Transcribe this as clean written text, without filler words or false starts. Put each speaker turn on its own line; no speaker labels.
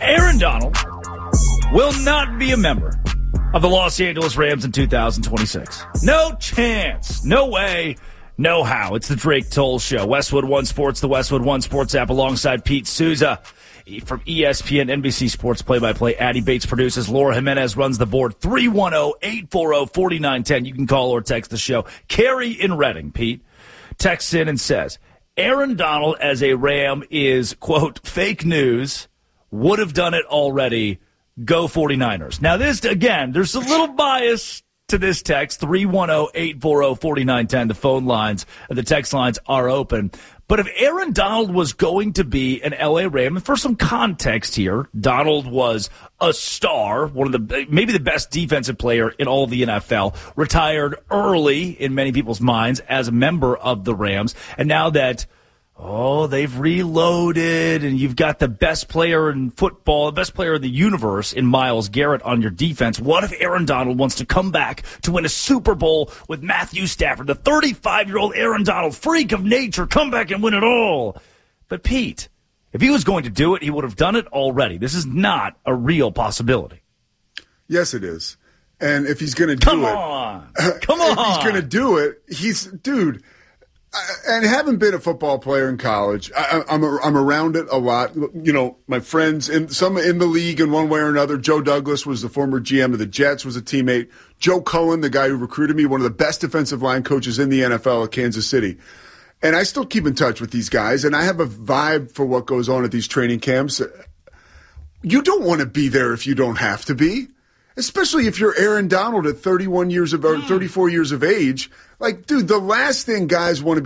Aaron Donald will not be a member of the Los Angeles Rams in 2026. No chance. No way. No how. It's the Drake Toll Show. Westwood One Sports, the Westwood One Sports app, alongside Pete Souza from ESPN, NBC Sports play-by-play. Addy Bates produces. Laura Jimenez runs the board. 310-840-4910. You can call or text the show. Carrie in Reading, Pete, texts in and says, Aaron Donald as a Ram is, quote, fake news. Would have done it already. Go 49ers. Now, this, again, there's a little bias to this text, 310-840-4910. The phone lines, the text lines are open. But if Aaron Donald was going to be an L.A. Ram, and for some context here, Donald was a star, one of the maybe the best defensive player in all of the NFL, retired early in many people's minds as a member of the Rams, and now that they've reloaded, and you've got the best player in football, the best player in the universe in Myles Garrett on your defense. What if Aaron Donald wants to come back to win a Super Bowl with Matthew Stafford, the 35-year-old Aaron Donald, freak of nature, come back and win it all? But, Pete, if he was going to do it, he would have done it already. This is not a real possibility.
Yes, it is. And if he's going to do
Come on.
If he's going to do it, dude. And having been a football player in college, I'm around it a lot. You know, my friends, some in the league in one way or another. Joe Douglas was the former GM of the Jets, was a teammate. Joe Cohen, the guy who recruited me, one of the best defensive line coaches in the NFL at Kansas City. And I still keep in touch with these guys, and I have a vibe for what goes on at these training camps. You don't want to be there if you don't have to be, especially if you're Aaron Donald at 34 years of age. Like, dude, the last thing guys want to be